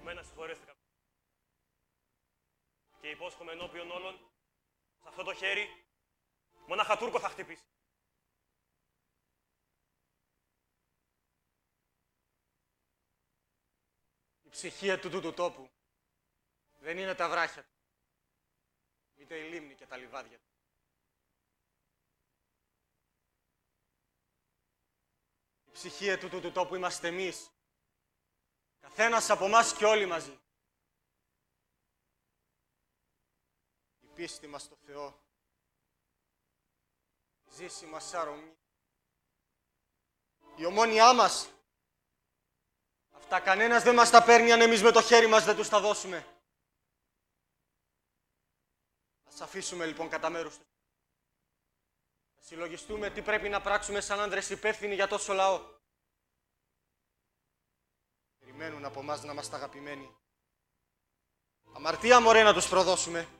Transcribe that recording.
μένα συγχωρέστηκα. Και υπόσχομαι ενώπιον όλων, σε αυτό το χέρι, μόναχα Τούρκο θα χτυπήσει. Η ψυχή του τόπου δεν είναι τα βράχια του, είτε η λίμνη και τα λιβάδια του. Η ψυχή του τόπου είμαστε εμείς, καθένας από εμάς και όλοι μαζί. Η πίστη μας στο Θεό, η ζήση μας άρωμη, η ομόνιά μας. Αυτά κανένας δεν μας τα παίρνει αν εμείς με το χέρι μας δεν τους τα δώσουμε. Ας αφήσουμε λοιπόν κατά μέρους τους. Ας συλλογιστούμε τι πρέπει να πράξουμε σαν άνδρες υπεύθυνοι για τόσο λαό. Περιμένουν από εμάς να είμαστε αγαπημένοι. Αμαρτία μωρέ να τους προδώσουμε.